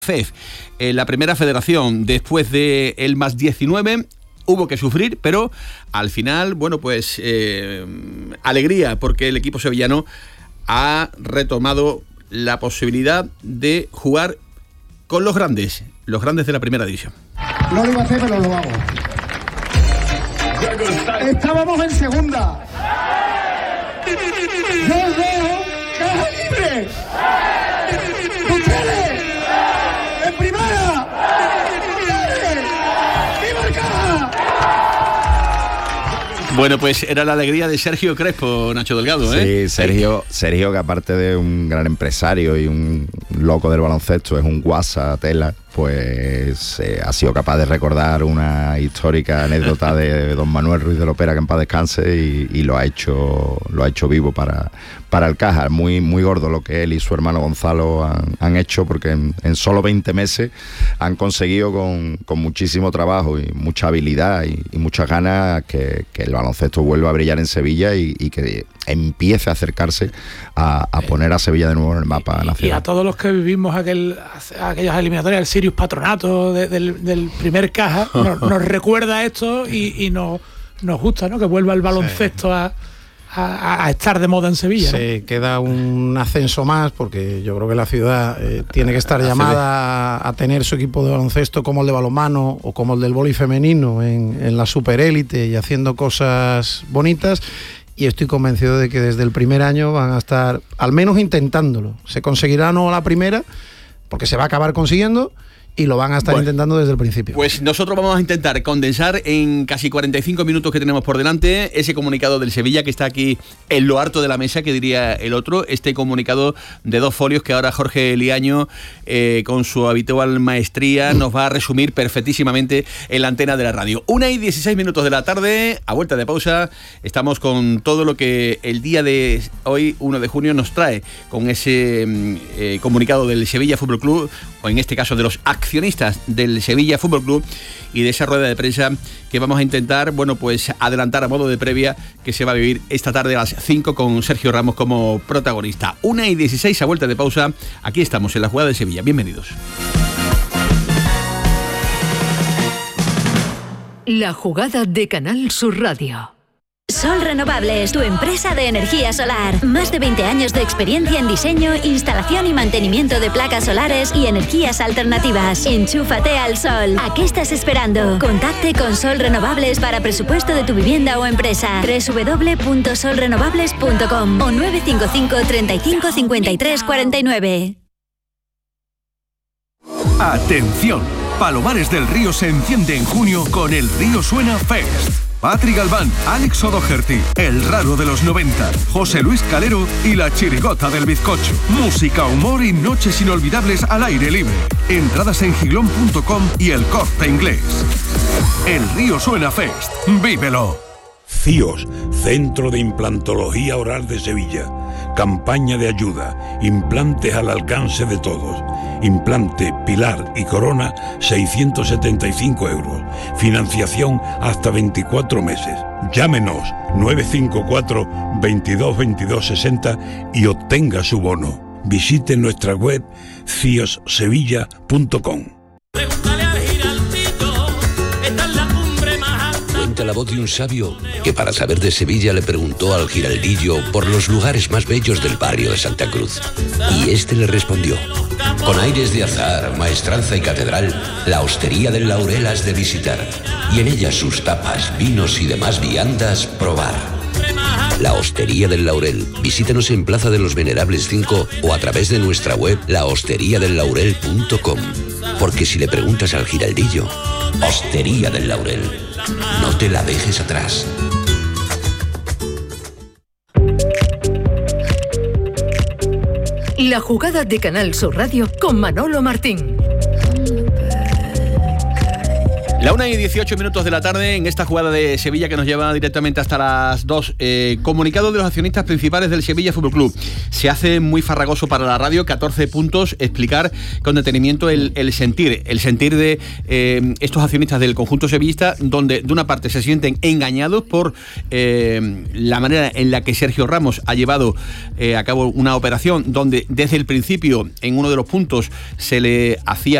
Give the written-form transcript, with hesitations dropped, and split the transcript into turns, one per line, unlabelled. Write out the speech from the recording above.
FEF, la primera federación, después de el más 19, hubo que sufrir, pero al final, bueno, pues alegría, porque el equipo sevillano ha retomado la posibilidad de jugar con los grandes de la primera división.
No lo iba a hacer, pero lo hago. Estábamos en segunda. Yo veo caja libre. ¡Ustedes! ¡En primera! ¡Viva el Caja!
Bueno, pues era la alegría de Sergio Crespo, Nacho Delgado,
¿eh? Sí, Sergio, que aparte de un gran empresario y un loco del baloncesto, es un guasa tela, pues ha sido capaz de recordar una histórica anécdota de don Manuel Ruiz de Lopera, que en paz descanse, y lo ha hecho vivo para el Caja. Muy, muy gordo lo que él y su hermano Gonzalo han hecho, porque en solo 20 meses han conseguido con muchísimo trabajo y mucha habilidad y muchas ganas que el baloncesto vuelva a brillar en Sevilla y que empiece a acercarse a poner a Sevilla de nuevo en el mapa nacional.
Y a todos los que vivimos aquellas eliminatorias, el Sirius Patronato del primer Caja, nos recuerda esto y nos gusta, ¿no? Que vuelva el baloncesto a estar de moda en Sevilla.
Sí,
¿no?
Queda un ascenso más, porque yo creo que la ciudad tiene que estar llamada a tener su equipo de baloncesto como el de balonmano o como el del vóley femenino en la superélite y haciendo cosas bonitas. Y estoy convencido de que desde el primer año van a estar al menos intentándolo. Se conseguirá no la primera, porque se va a acabar consiguiendo, y lo van a estar intentando desde el principio.
Pues nosotros vamos a intentar condensar en casi 45 minutos que tenemos por delante ese comunicado del Sevilla, que está aquí en lo harto de la mesa, que diría el otro, este comunicado de 2 folios que ahora Jorge Liaño, con su habitual maestría, nos va a resumir perfectísimamente en la antena de la radio. 1:16 de la tarde, a vuelta de pausa, estamos con todo lo que el día de hoy, 1 de junio, nos trae con ese comunicado del Sevilla Fútbol Club, o en este caso de los accionistas del Sevilla Fútbol Club, y de esa rueda de prensa que vamos a intentar, bueno, pues adelantar a modo de previa, que se va a vivir esta tarde a las 5 con Sergio Ramos como protagonista. 1:16, a vuelta de pausa, aquí estamos en la jugada de Sevilla. Bienvenidos.
La jugada de Canal Sur Radio.
Sol Renovables, tu empresa de energía solar. Más de 20 años de experiencia en diseño, instalación y mantenimiento de placas solares y energías alternativas. Enchúfate al sol. ¿A qué estás esperando? Contacte con Sol Renovables para presupuesto de tu vivienda o empresa. www.solrenovables.com o 955 35 53 49.
Atención, Palomares del Río se enciende en junio con el Río Suena Fest. Patri Galván, Alex O'Doherty, El Raro de los 90, José Luis Calero y La Chirigota del Bizcocho. Música, humor y noches inolvidables al aire libre. Entradas en giglón.com y El Corte Inglés. El Río Suena Fest. ¡Vívelo!
CIOS, Centro de Implantología Oral de Sevilla. Campaña de ayuda. Implantes al alcance de todos. Implante, pilar y corona, 675 euros. Financiación hasta 24 meses. Llámenos 954 22 22 60 y obtenga su bono. Visite nuestra web ciossevilla.com.
Cuenta la voz de un sabio que, para saber de Sevilla, le preguntó al giraldillo por los lugares más bellos del barrio de Santa Cruz. Y este le respondió: con aires de azar, maestranza y catedral, la Hostería del Laurel has de visitar, y en ella sus tapas, vinos y demás viandas probar. La Hostería del Laurel. Visítanos en Plaza de los Venerables 5 o a través de nuestra web lahosteriadellaurel.com. Porque si le preguntas al giraldillo, Hostería del Laurel, no te la dejes atrás.
La jugada de Canal Sur Radio con Manolo Martín.
La 1:18 de la tarde en esta jugada de Sevilla que nos lleva directamente hasta las 2. Comunicado de los accionistas principales del Sevilla Fútbol Club. Se hace muy farragoso para la radio, 14 puntos, explicar con detenimiento el sentir de estos accionistas del conjunto sevillista, donde de una parte se sienten engañados por la manera en la que Sergio Ramos ha llevado a cabo una operación donde desde el principio en uno de los puntos se le hacía